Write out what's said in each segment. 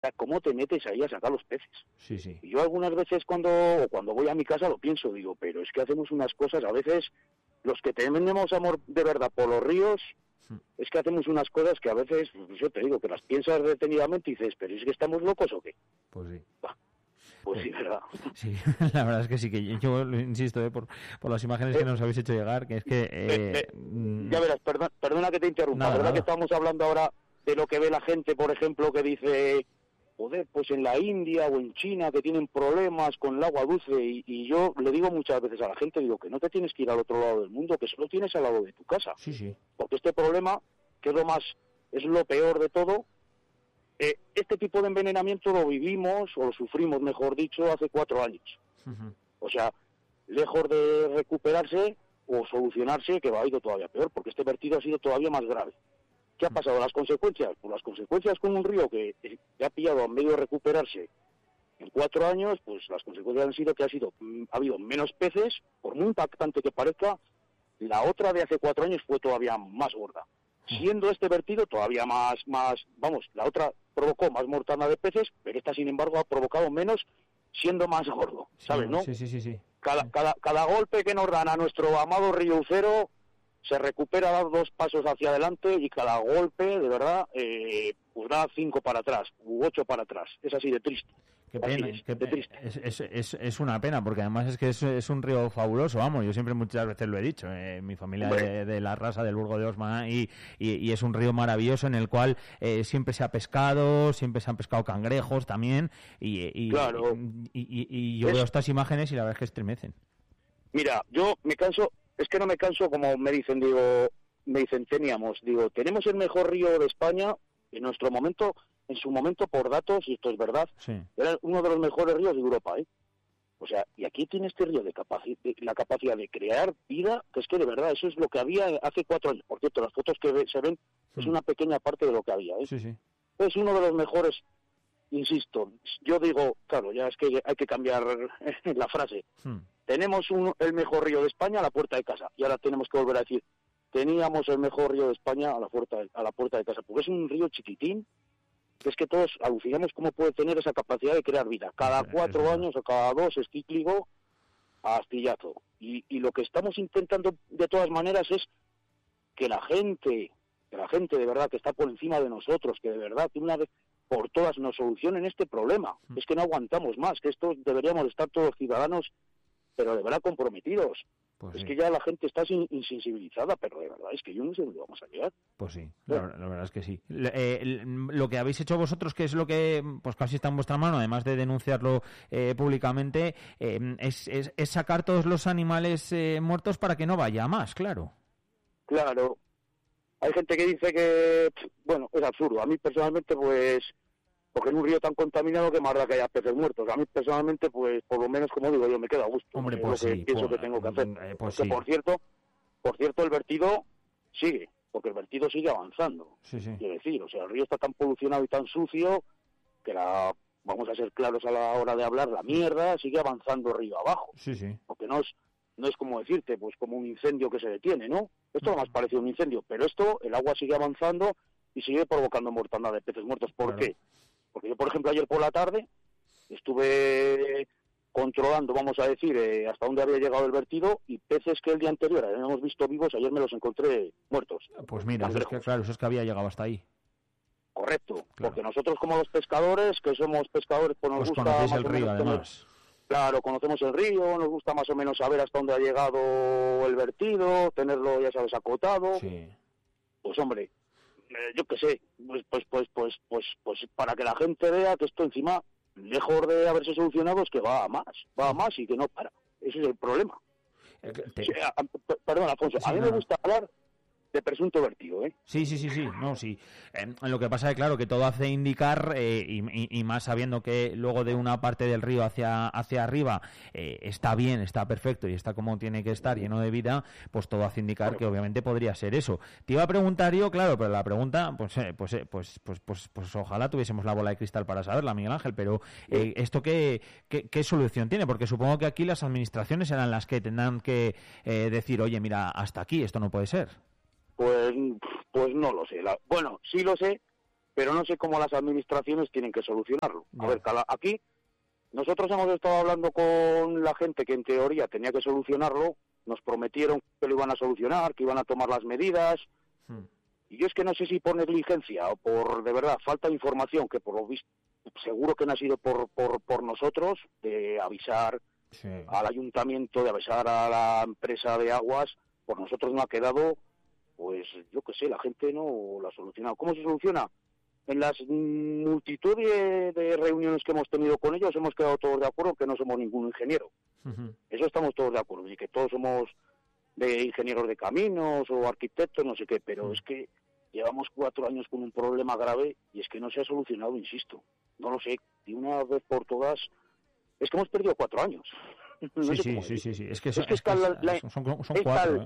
¿cómo te metes ahí a sacar los peces? Sí, sí. Y yo algunas veces cuando voy a mi casa lo pienso, digo, pero es que hacemos unas cosas, a veces los que tenemos amor de verdad por los ríos, es que hacemos unas cosas que a veces, pues yo te digo, que las piensas detenidamente y dices, pero ¿es que estamos locos o qué? Pues sí. Bah, pues sí, ¿verdad? Sí, la verdad es que sí, que yo insisto, por las imágenes que nos habéis hecho llegar, que es que... ya verás, perdona que te interrumpa, nada, ¿verdad nada. que estamos hablando ahora de lo que ve la gente, por ejemplo, que dice, joder, pues en la India o en China que tienen problemas con el agua dulce, y yo le digo muchas veces a la gente, digo que no te tienes que ir al otro lado del mundo, que solo tienes al lado de tu casa. Sí, sí. Porque este problema, que es lo peor de todo, este tipo de envenenamiento lo vivimos, o lo sufrimos, mejor dicho, hace 4 años. Uh-huh. O sea, lejos de recuperarse o solucionarse, que ha ido todavía peor, porque este vertido ha sido todavía más grave. ¿Qué ha pasado? ¿Las consecuencias? Pues las consecuencias con un río que ha pillado a medio de recuperarse en 4 años, pues las consecuencias han sido que ha habido menos peces, por muy impactante que parezca. La otra de hace 4 años fue todavía más gorda. Siendo este vertido todavía más, vamos, la otra provocó más mortandad de peces, pero esta, sin embargo, ha provocado menos, siendo más gordo, ¿sabes, no? Sí. Cada golpe que nos dan a nuestro amado río Ucero se recupera, da 2 pasos hacia adelante, y cada golpe, de verdad, pues da 5 para atrás, u 8 para atrás. Es así de triste. Qué pena, de triste. Es una pena, porque además es que es un río fabuloso, vamos, yo siempre muchas veces lo he dicho, mi familia de la Rasa, del Burgo de Osma, y es un río maravilloso en el cual siempre se ha pescado, siempre se han pescado cangrejos también, claro. y yo veo estas imágenes y la verdad es que estremecen. Mira, yo me canso, es que no me canso, como me dicen, tenemos el mejor río de España en su momento, por datos, y esto es verdad, sí. Era uno de los mejores ríos de Europa, ¿eh? O sea, y aquí tiene este río la capacidad de crear vida, que es que de verdad, eso es lo que había hace 4 años. Por cierto, las fotos que se ven es una pequeña parte de lo que había, ¿eh? Sí, sí. Es uno de los mejores, insisto, yo digo, claro, ya es que hay que cambiar la frase. Tenemos el mejor río de España a la puerta de casa, y ahora tenemos que volver a decir, teníamos el mejor río de España a la puerta de casa, porque es un río chiquitín, que es que todos alucinamos cómo puede tener esa capacidad de crear vida. Cada 4 años o cada 2 es cíclico a astillazo. Y lo que estamos intentando de todas maneras es que la gente de verdad que está por encima de nosotros, que de verdad de una vez por todas nos solucionen este problema. Es que no aguantamos más, que esto deberíamos estar todos ciudadanos, pero de verdad comprometidos. Pues es que ya la gente está insensibilizada, pero de verdad es que yo no sé dónde vamos a llegar. Pues sí, la verdad es que sí. Lo que habéis hecho vosotros, que es lo que pues casi está en vuestra mano, además de denunciarlo públicamente, es sacar todos los animales muertos para que no vaya más, claro. Claro. Hay gente que dice que, bueno, es absurdo. A mí personalmente, pues, porque en un río tan contaminado, que más da que haya peces muertos. A mí personalmente, pues, por lo menos, como digo, yo me quedo a gusto. Hombre, pues es lo que pienso que tengo que hacer. Pues porque, sí. por cierto, el vertido sigue, porque el vertido sigue avanzando. Sí. Quiero decir, o sea, el río está tan polucionado y tan sucio que vamos a ser claros a la hora de hablar, la mierda sigue avanzando río abajo. Sí. Porque no es como decirte, pues como un incendio que se detiene, ¿no? Esto más parece un incendio, pero el agua sigue avanzando y sigue provocando mortandad de peces muertos. ¿Por qué? Porque yo, por ejemplo, ayer por la tarde estuve controlando, vamos a decir, hasta dónde había llegado el vertido, y peces que el día anterior habíamos visto vivos, ayer me los encontré muertos. Pues mira, eso es que había llegado hasta ahí. Correcto, claro. Porque nosotros como los pescadores, que somos pescadores, pues nos gusta conocéis más el o menos río, además. Claro, conocemos el río, nos gusta más o menos saber hasta dónde ha llegado el vertido, tenerlo, ya sabes, acotado. Sí. Pues hombre, yo qué sé, pues para que la gente vea que esto encima, lejos de haberse solucionado, es que va a más y que no para. Ese es el problema. Perdón, Alfonso, a mí me gusta hablar de presunto vertido, ¿eh? Sí. No, sí. Lo que pasa es claro que todo hace indicar, y más sabiendo que luego de una parte del río hacia arriba está bien, está perfecto y está como tiene que estar, lleno de vida, pues todo hace indicar que obviamente podría ser eso. Te iba a preguntar yo, claro, pero la pregunta, pues ojalá tuviésemos la bola de cristal para saberla, Miguel Ángel, pero ¿esto qué solución tiene? Porque supongo que aquí las administraciones serán las que tendrán que decir, oye, mira, hasta aquí, esto no puede ser. Pues no lo sé. Bueno, sí lo sé, pero no sé cómo las administraciones tienen que solucionarlo. A ver, aquí nosotros hemos estado hablando con la gente que en teoría tenía que solucionarlo, nos prometieron que lo iban a solucionar, que iban a tomar las medidas, y yo es que no sé si por negligencia o por, de verdad, falta de información, que por lo visto, seguro que no ha sido por nosotros, de avisar al ayuntamiento, de avisar a la empresa de aguas, por nosotros no ha quedado, pues yo qué sé, la gente no lo ha solucionado. ¿Cómo se soluciona? En las multitud de reuniones que hemos tenido con ellos hemos quedado todos de acuerdo que no somos ningún ingeniero. Eso estamos todos de acuerdo, y que todos somos de ingenieros de caminos o arquitectos, no sé qué, pero es que llevamos 4 años con un problema grave y es que no se ha solucionado, insisto. No lo sé, de una vez por todas, es que hemos perdido 4 años. Sí. Es que son 4.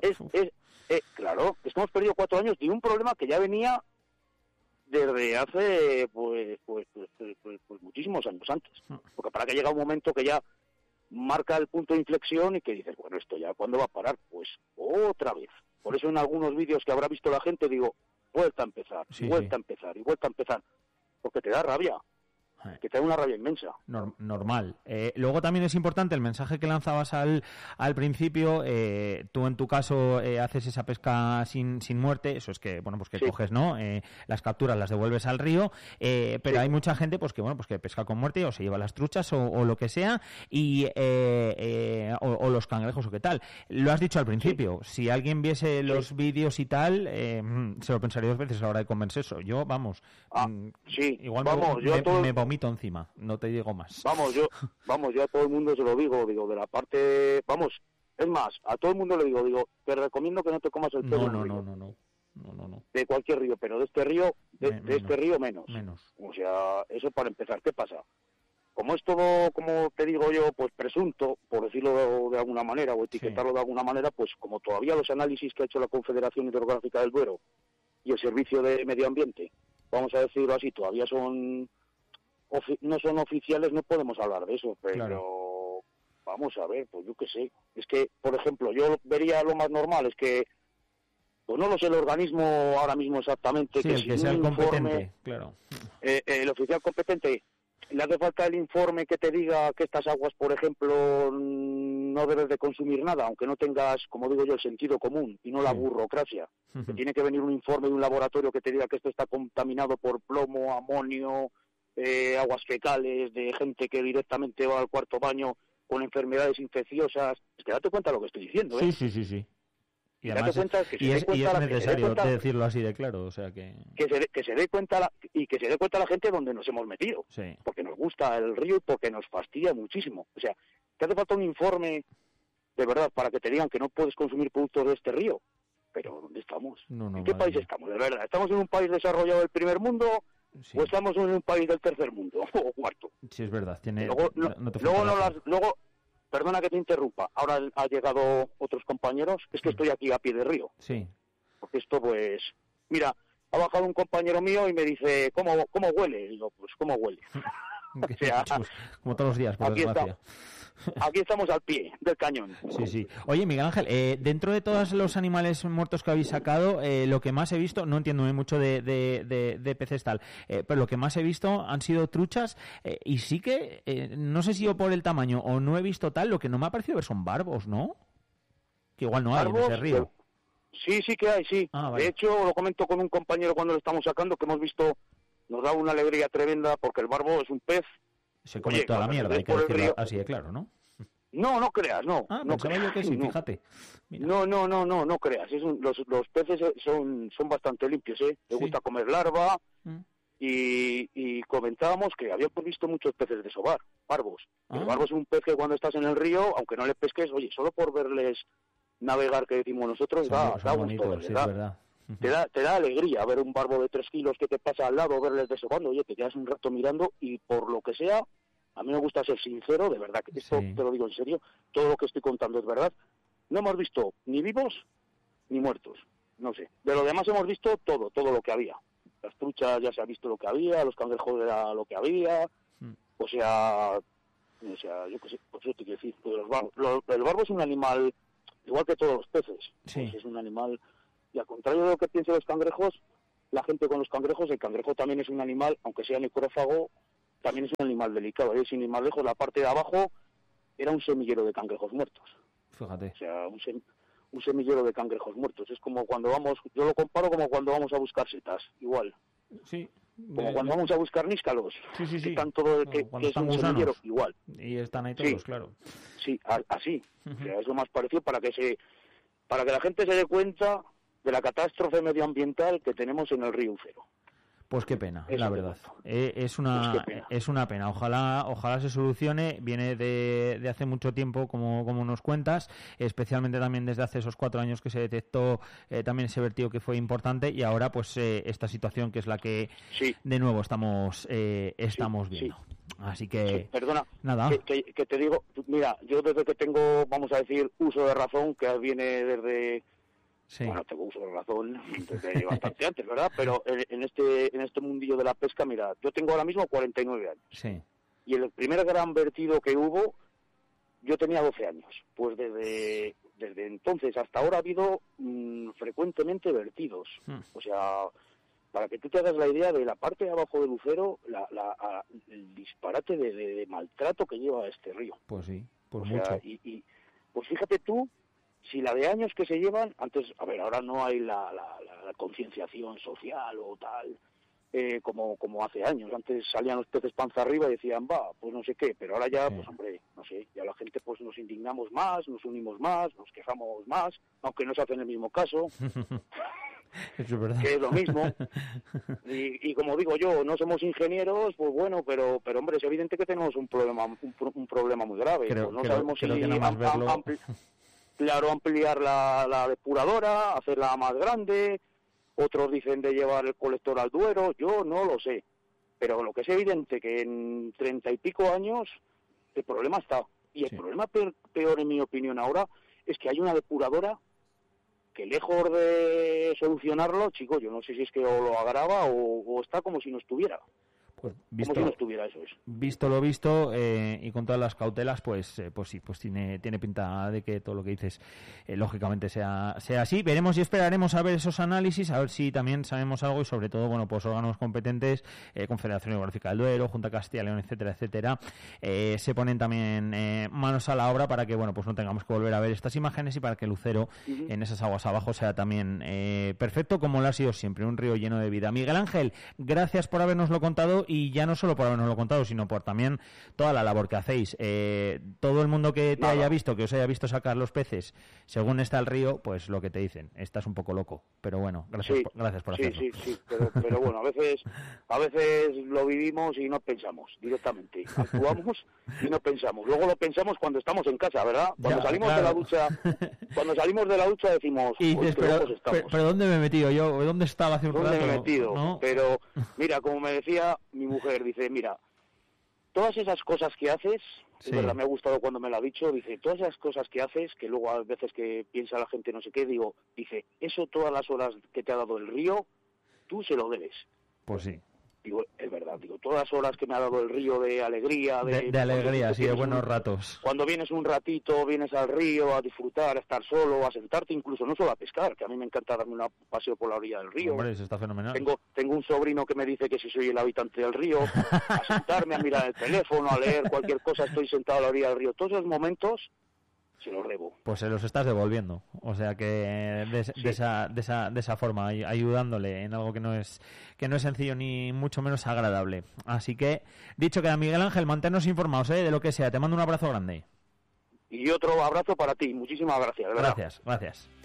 Claro, es que hemos perdido 4 años de un problema que ya venía desde hace pues muchísimos años antes. Porque para que llega un momento que ya marca el punto de inflexión y que dices, bueno, esto ya, ¿cuándo va a parar? Pues otra vez. Por eso en algunos vídeos que habrá visto la gente digo, vuelta a empezar, vuelta a empezar, porque te da rabia. Que te da una rabia inmensa. Normal. Luego también es importante el mensaje que lanzabas al principio. Tú en tu caso haces esa pesca sin muerte. Eso es que, bueno, pues que coges, ¿no? Las capturas las devuelves al río. Pero hay mucha gente, pues que, bueno, pues que pesca con muerte o se lleva las truchas o lo que sea y o los cangrejos o qué tal. Lo has dicho al principio. Si alguien viese los vídeos y tal, se lo pensaría 2 veces a la hora de convencerse. Yo, vamos. Igual me vomito encima, no te digo más. Yo a todo el mundo se lo digo de la parte, es más, a todo el mundo le digo, te recomiendo que no te comas el pelo. No. De cualquier río, pero de este río, este río menos. O sea, eso para empezar. ¿Qué pasa? Como es todo, como te digo yo, pues presunto, por decirlo de alguna manera, o etiquetarlo de alguna manera, pues como todavía los análisis que ha hecho la Confederación Hidrográfica del Duero y el Servicio de Medio Ambiente, vamos a decirlo así, todavía no son oficiales, no podemos hablar de eso, pero vamos a ver, pues yo qué sé. Es que, por ejemplo, yo vería lo más normal, es que, pues no lo sé el organismo ahora mismo exactamente, el que sea el competente, claro. El oficial competente, le hace falta el informe que te diga que estas aguas, por ejemplo, no debes de consumir nada, aunque no tengas, como digo yo, el sentido común y no la burocracia. Que tiene que venir un informe de un laboratorio que te diga que esto está contaminado por plomo, amonio, aguas fecales, de gente que directamente va al cuarto baño con enfermedades infecciosas. Es que date cuenta de lo que estoy diciendo, ¿eh? Sí. Y además es necesario decirlo así de claro, o sea que se dé cuenta y que se dé cuenta la gente donde nos hemos metido, porque nos gusta el río y porque nos fastidia muchísimo. O sea, te hace falta un informe de verdad para que te digan que no puedes consumir productos de este río. Pero ¿dónde estamos? ¿En qué país estamos? De verdad, ¿estamos en un país desarrollado del primer mundo o estamos en un país del tercer mundo o cuarto? Sí, es verdad. Luego, perdona que te interrumpa, ahora han llegado otros compañeros, es que estoy aquí a pie de río. Sí. Porque esto, pues, mira, ha bajado un compañero mío y me dice, ¿cómo huele? Y digo, pues, ¿cómo huele? O sea, como todos los días, por desgracia. Aquí estamos al pie del cañón. Sí. Oye, Miguel Ángel, dentro de todos los animales muertos que habéis sacado, lo que más he visto, no entiendo mucho de peces tal, pero lo que más he visto han sido truchas y sí que, no sé si yo por el tamaño o no he visto tal, lo que no me ha parecido ver son barbos, ¿no? Que igual no hay en ese río. Sí que hay, sí. Vale. De hecho, lo comento con un compañero cuando lo estamos sacando, que hemos visto, nos da una alegría tremenda porque el barbo es un pez. Se come toda la mierda, hay que decirlo así de claro, ¿no? No creas, no. No creas. Yo que sí, fíjate. Mira. No creas. Los peces son bastante limpios, ¿eh? Les gusta comer larva y comentábamos que habíamos visto muchos peces desovar, barbos. El barbo es un pez que cuando estás en el río, aunque no le pesques, oye, solo por verles navegar, que decimos nosotros, da gusto, sí, es verdad. Te da alegría ver un barbo de 3 kilos que te pasa al lado, verles desovando, oye, te quedas un rato mirando y por lo que sea, a mí me gusta ser sincero, de verdad, que esto te lo digo en serio, todo lo que estoy contando es verdad. No hemos visto ni vivos ni muertos, no sé. De lo demás hemos visto todo lo que había. Las truchas ya se ha visto lo que había, los cangrejos era lo que había, o sea, yo qué sé, pues yo te quiero decir, pues el barbo es un animal igual que todos los peces, pues es un animal. Y al contrario de lo que piensan los cangrejos, la gente con los cangrejos. El cangrejo también es un animal, aunque sea necrófago, también es un animal delicado. Sin ir más lejos, la parte de abajo era un semillero de cangrejos muertos. Fíjate. O sea, un semillero de cangrejos muertos. Es como cuando vamos, yo lo comparo como cuando vamos a buscar setas, igual. Sí. Como cuando vamos a buscar níscalos. Sí. Que están todo, que es un semillero, igual. Y están ahí todos, claro. Sí, así. O sea, es lo más parecido para que la gente se dé cuenta de la catástrofe medioambiental que tenemos en el río Ucero. Pues qué pena, la verdad. Es una pena. Ojalá se solucione. Viene de hace mucho tiempo, como nos cuentas, especialmente también desde hace esos 4 años que se detectó también ese vertido que fue importante, y ahora pues esta situación que es la que de nuevo estamos viendo. Así que, perdona, nada. Que te digo, mira, yo desde que tengo, vamos a decir, uso de razón, que viene desde... Sí. Bueno, tengo uso de razón desde bastante antes, ¿verdad? Pero en este mundillo de la pesca, mira, yo tengo ahora mismo 49 años. Sí. Y el primer gran vertido que hubo, yo tenía 12 años. Pues desde entonces hasta ahora ha habido frecuentemente vertidos. O sea, para que tú te hagas la idea de la parte de abajo del Ucero, el disparate de maltrato que lleva este río. Pues sí, pues o mucho. Sea, y pues fíjate tú, si la de años que se llevan, antes, a ver, ahora no hay la concienciación social o tal, como hace años. Antes salían los peces panza arriba y decían, pues no sé qué, pero ahora ya, pues hombre, no sé, ya la gente pues nos indignamos más, nos unimos más, nos quejamos más, aunque no se hace en el mismo caso. Eso es verdad. Que es lo mismo. Y como digo yo, no somos ingenieros, pues bueno, pero hombre, es evidente que tenemos un problema muy grave. No sabemos si ampliar la depuradora, hacerla más grande. Otros dicen de llevar el colector al Duero. Yo no lo sé. Pero lo que es evidente que en 30 y pico años el problema está. Y el problema peor, en mi opinión, ahora es que hay una depuradora que, lejos de solucionarlo, chicos, yo no sé si es que o lo agrava o está como si no estuviera. Pues como si no estuviera, eso es. Visto lo visto, y con todas las cautelas, pues tiene pinta de que todo lo que dices lógicamente sea así. Veremos y esperaremos a ver esos análisis, a ver si también sabemos algo, y sobre todo, bueno, pues órganos competentes, Confederación Hidrográfica del Duero, Junta de Castilla y León, etcétera, se ponen también manos a la obra para que, bueno, pues no tengamos que volver a ver estas imágenes, y para que el Ucero en esas aguas abajo sea también perfecto, como lo ha sido siempre, un río lleno de vida. Miguel Ángel, gracias por habernoslo contado, y ya no solo por habernoslo contado, sino por también toda la labor que hacéis. Todo el mundo que te haya visto, que os haya visto sacar los peces según está el río, pues lo que te dicen, estás un poco loco, pero bueno, gracias por hacerlo. Sí, pero bueno, a veces lo vivimos y no pensamos directamente, actuamos y no pensamos. Luego lo pensamos cuando estamos en casa, ¿verdad? Cuando salimos de la ducha decimos, y dices, pero ¿dónde me he metido yo? ¿Dónde estaba hace un rato? ¿Dónde me he metido? ¿No? Pero mira, como me decía mi mujer, dice, mira, todas esas cosas que haces, es verdad, me ha gustado cuando me lo ha dicho, dice, todas esas cosas que haces, que luego a veces que piensa la gente no sé qué, dice, eso todas las horas que te ha dado el río, tú se lo debes. Pues sí. Digo, es verdad, todas las horas que me ha dado el río de alegría. De alegría, sí, de buenos ratos. Cuando vienes un ratito, vienes al río a disfrutar, a estar solo, a sentarte, incluso no solo a pescar, que a mí me encanta darme un paseo por la orilla del río. Hombre, eso está fenomenal. Tengo un sobrino que me dice que si soy el habitante del río, a sentarme, a mirar el teléfono, a leer cualquier cosa, estoy sentado a la orilla del río. Todos esos momentos se los debo. Pues se los estás devolviendo, o sea que de esa forma, ayudándole en algo que no es sencillo ni mucho menos agradable. Así que, dicho queda, Miguel Ángel, manténnos informados de lo que sea. Te mando un abrazo grande. Y otro abrazo para ti. Muchísimas gracias. ¿Verdad? Gracias.